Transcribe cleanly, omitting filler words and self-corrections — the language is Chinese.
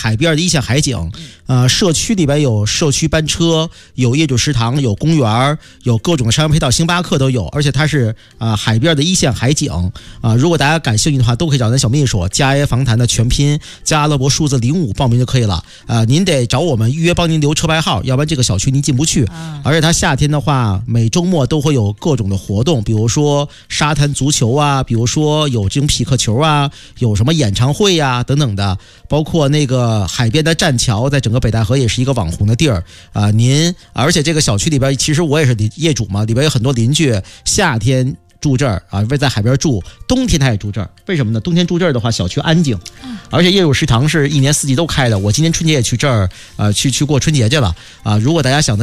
海边的一线海景。社区里边有社区班车，有业主食堂，有公园，有各种的商业配套，星巴克都有，而且它是海边的一线海景。如果大家感兴趣的话，都可以找咱小秘书加 A 房谈的全拼加阿拉伯数字05报名就可以了。您得找我们预约，帮您留车牌号，要不然这个小区您进不去。而且它夏天的话，每周末都会有各种的活动，比如说沙滩足球啊，比如说有这种匹克球啊，有什么演唱会啊等等的，包括那个海边的栈桥，在整个北戴河也是一个网红的地儿而且这个小区里边，其实我也是业主嘛，里边有很多邻居，夏天住这儿在海边住，冬天他也住这儿。为什么呢？冬天住这儿的话，小区安静，而且业主食堂是一年四季都开的。我今年春节也去这儿去过春节去了如果大家想